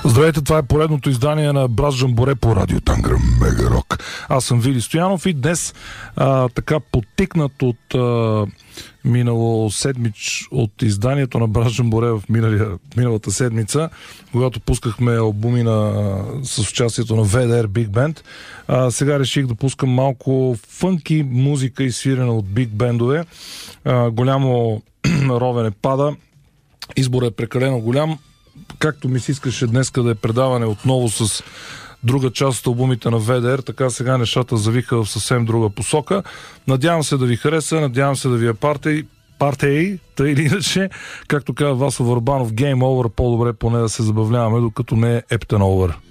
Здравейте, това е поредното издание на Брат Жамборе по Радио Тангра Мега Рок. Аз съм Вили Стоянов и днес така потикнат от минало седмич от изданието на Брат Жамборе в миналата седмица, когато пускахме албуми с участието на VDR Big Band. Сега реших да пускам малко фънки музика, изсвирена от биг бендове. Голямо ровене пада. Изборът е прекалено голям. Както ми се искаше днеска да е предаване отново с друга част от албумите на VDR, така сега нещата завиха в съвсем друга посока. Надявам се да ви хареса, надявам се да ви е партей, тъй или иначе, както казва Васо Върбанов, Game Over, по-добре поне да се забавляваме, докато не е Ептен Over.